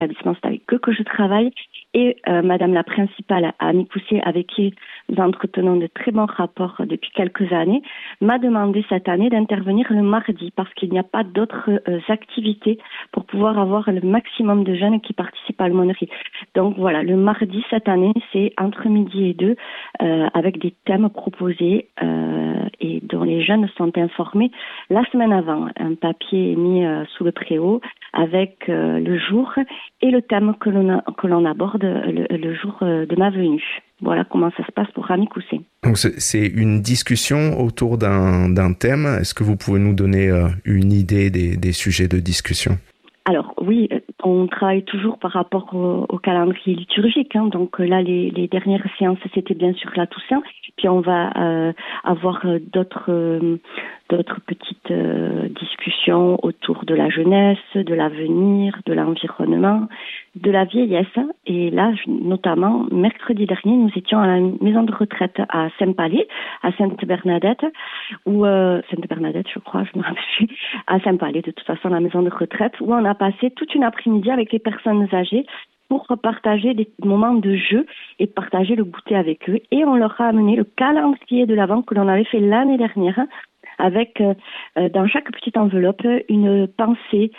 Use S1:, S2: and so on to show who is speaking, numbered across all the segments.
S1: l'établissement, c'est avec eux que je travaille. Et Madame la principale à Mikoussé, avec qui nous entretenons de très bons rapports depuis quelques années, m'a demandé cette année d'intervenir le mardi parce qu'il n'y a pas d'autres activités pour pouvoir avoir le maximum de jeunes qui participent à l'aumônerie. Donc voilà, le mardi cette année, c'est entre midi et 2 avec des thèmes proposés et dont les jeunes sont informés la semaine avant. Un papier est mis sous le préau avec le jour et le thème que l'on aborde le jour de ma venue. Voilà comment ça se passe pour Amikoussé.
S2: Donc c'est une discussion autour d'un thème. Est-ce que vous pouvez nous donner une idée des sujets de discussion ?
S1: Alors oui, on travaille toujours par rapport au calendrier liturgique. Donc là, les dernières séances, c'était bien sûr la Toussaint. Puis on va avoir d'autres petites discussions autour de la jeunesse, de l'avenir, de l'environnement, de la vieillesse. Et là, notamment, mercredi dernier, nous étions à la maison de retraite à Saint-Palais, à Sainte-Bernadette, ou Sainte-Bernadette, je crois, je me rappelle plus, à Saint-Palais, de toute façon, la maison de retraite, où on a passé toute une après-midi avec les personnes âgées pour partager des moments de jeu et partager le goûter avec eux. Et on leur a amené le calendrier de l'Avent que l'on avait fait l'année dernière, avec dans chaque petite enveloppe une pensée,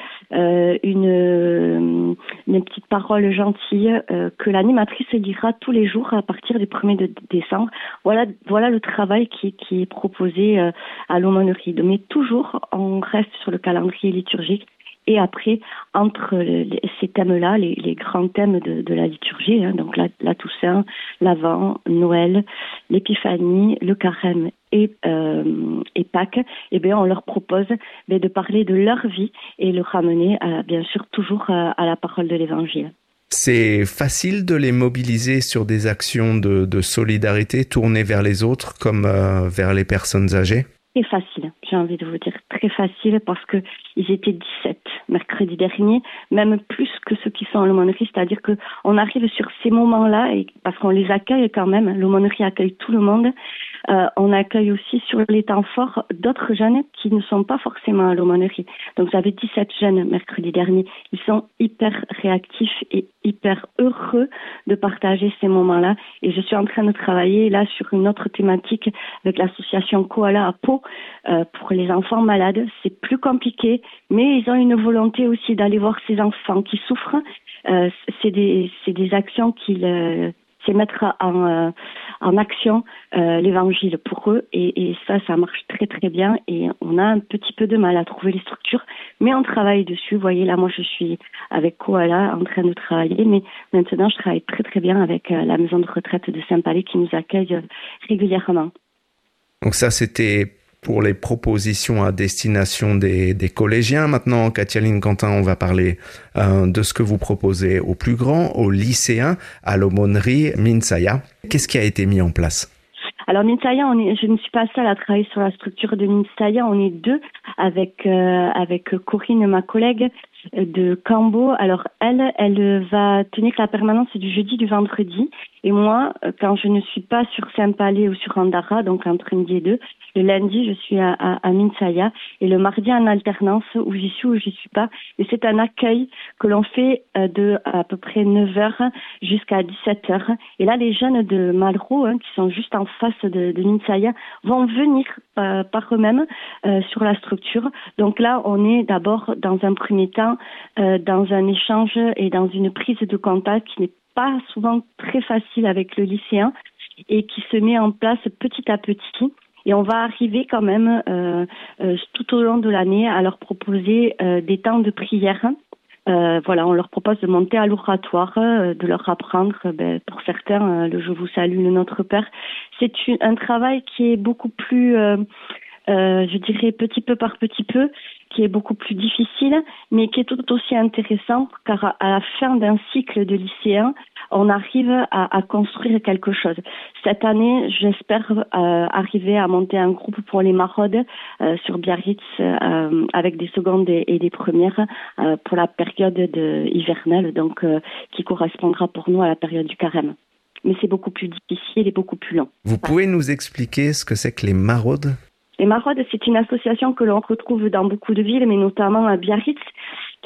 S1: une petite parole gentille que l'animatrice lira tous les jours à partir du 1er décembre. Voilà le travail qui est proposé à l'aumônerie. Mais toujours, on reste sur le calendrier liturgique. Et après, entre ces thèmes-là, les grands thèmes de la liturgie, donc la Toussaint, l'Avent, Noël, l'Épiphanie, le Carême et Pâques, on leur propose de parler de leur vie et le ramener, bien sûr, toujours à la parole de l'Évangile.
S2: C'est facile de les mobiliser sur des actions de solidarité tournées vers les autres comme vers les personnes âgées ?
S1: Très facile, j'ai envie de vous dire, très facile parce que ils étaient 17 mercredi dernier, même plus que ceux qui sont à l'aumônerie, c'est-à-dire que on arrive sur ces moments-là et parce qu'on les accueille quand même, l'aumônerie accueille tout le monde. On accueille aussi sur les temps forts d'autres jeunes qui ne sont pas forcément à l'aumônerie. Donc j'avais 17 jeunes mercredi dernier. Ils sont hyper réactifs et hyper heureux de partager ces moments-là. Et je suis en train de travailler là sur une autre thématique avec l'association Koala à Pau pour les enfants malades. C'est plus compliqué, mais ils ont une volonté aussi d'aller voir ces enfants qui souffrent. C'est des actions qu'ils... c'est mettre en action l'évangile pour eux et ça marche très très bien et on a un petit peu de mal à trouver les structures mais on travaille dessus. Vous voyez là, moi je suis avec Koala en train de travailler, mais maintenant je travaille très très bien avec la maison de retraite de Saint-Palais qui nous accueille régulièrement.
S2: Donc ça c'était pour les propositions à destination des collégiens. Maintenant, Katia-Line Quentin, on va parler de ce que vous proposez aux plus grands, aux lycéens, à l'aumônerie Minsaya. Qu'est-ce qui a été mis en place ?
S1: Alors Minsaya, je ne suis pas seule à travailler sur la structure de Minsaya, on est deux avec Corinne, ma collègue de Cambo. Alors elle va tenir la permanence du jeudi, du vendredi. Et moi, quand je ne suis pas sur Saint-Palais ou sur Andara, donc entre midi et 2, le lundi, je suis à Minsaya. Et le mardi, en alternance, où j'y suis ou j'y suis pas. Et c'est un accueil que l'on fait de à peu près 9h jusqu'à 17h. Et là, les jeunes de Malraux, qui sont juste en face de Minsaya, vont venir par eux-mêmes sur la structure. Donc là, on est d'abord, dans un premier temps, dans un échange et dans une prise de contact qui n'est pas souvent très facile avec le lycéen et qui se met en place petit à petit. Et on va arriver quand même tout au long de l'année à leur proposer des temps de prière. On leur propose de monter à l'oratoire, de leur apprendre, pour certains, le Je vous salue, le Notre Père. C'est un travail qui est beaucoup plus, je dirais, petit peu par petit peu, qui est beaucoup plus difficile, mais qui est tout aussi intéressant, car à la fin d'un cycle de lycéens, on arrive à construire quelque chose. Cette année, j'espère arriver à monter un groupe pour les maraudes sur Biarritz avec des secondes et des premières pour la période hivernale, donc qui correspondra pour nous à la période du carême. Mais c'est beaucoup plus difficile et beaucoup plus long.
S2: Vous pouvez nous expliquer ce que c'est que les maraudes ?
S1: Les maraudes, c'est une association que l'on retrouve dans beaucoup de villes, mais notamment à Biarritz,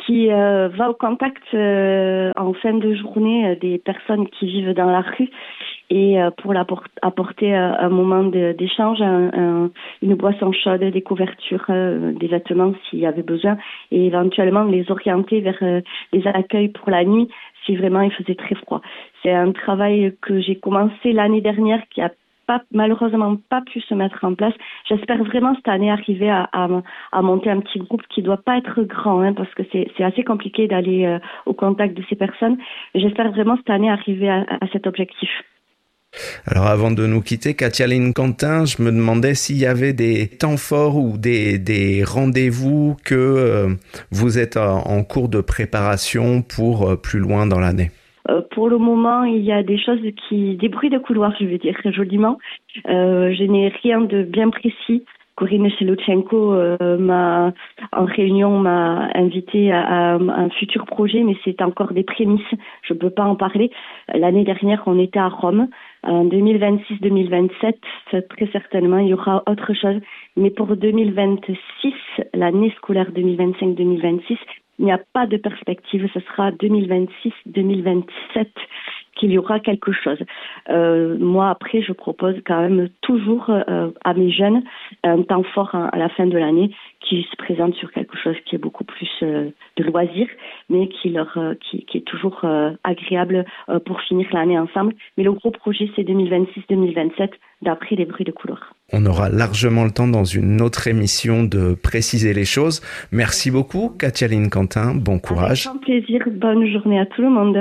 S1: qui va au contact en fin de journée des personnes qui vivent dans la rue et pour apporter un moment d'échange, une boisson chaude, des couvertures, des vêtements s'il y avait besoin et éventuellement les orienter vers les accueils pour la nuit si vraiment il faisait très froid. C'est un travail que j'ai commencé l'année dernière qui a malheureusement pas pu se mettre en place. J'espère vraiment cette année arriver à monter un petit groupe qui doit pas être grand, parce que c'est assez compliqué d'aller au contact de ces personnes. J'espère vraiment cette année arriver à cet objectif.
S2: Alors avant de nous quitter, Katia-Lynn Quentin, je me demandais s'il y avait des temps forts ou des rendez-vous que vous êtes en cours de préparation pour plus loin dans l'année.
S1: Pour le moment, il y a des bruits de couloir, je vais dire joliment. Je n'ai rien de bien précis. Corinne Chelotchenko en réunion m'a invité à un futur projet, mais c'est encore des prémices. Je ne peux pas en parler. L'année dernière, on était à Rome. En 2026-2027, très certainement, il y aura autre chose. Mais pour 2026, l'année scolaire 2025-2026, il n'y a pas de perspective. Ce sera 2026-2027 qu'il y aura quelque chose. Moi, après, je propose quand même toujours à mes jeunes un temps fort à la fin de l'année qui se présente sur quelque chose qui est beaucoup plus de loisirs, mais qui est toujours agréable pour finir l'année ensemble. Mais le gros projet, c'est 2026-2027, d'après les bruits de couloir.
S2: On aura largement le temps dans une autre émission de préciser les choses. Merci beaucoup, Katia-Lynn Quentin. Bon courage.
S1: Avec grand plaisir. Bonne journée à tout le monde.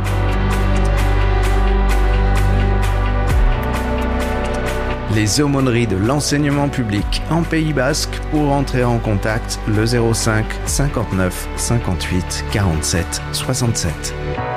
S2: Les aumôneries de l'enseignement public en Pays Basque. Pour entrer en contact, le 05 59 58 47 67.